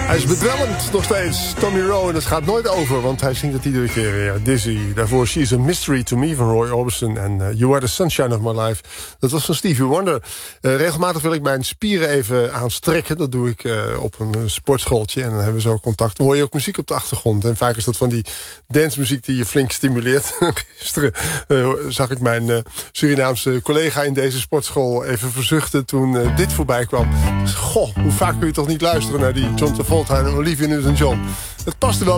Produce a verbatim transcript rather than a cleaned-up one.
Hij is bedwelmd nog steeds, Tommy Rowe, en dat gaat nooit over, want hij zingt het iedere keer weer. Dizzy, daarvoor She's a Mystery to Me van Roy Orbison en uh, You Are the Sunshine of My Life. Dat was van Stevie Wonder. Uh, regelmatig wil ik mijn spieren even aanstrekken. Dat doe ik uh, op een uh, sportschooltje en dan hebben we zo contact. Dan hoor je ook muziek op de achtergrond en vaak is dat van die dancemuziek die je flink stimuleert. Gisteren uh, zag ik mijn uh, Surinaamse collega in deze sportschool even verzuchten toen uh, dit voorbij kwam. Goh, hoe vaak kun je toch niet luisteren naar die John Travolta en Olivia Newton-John. Het paste wel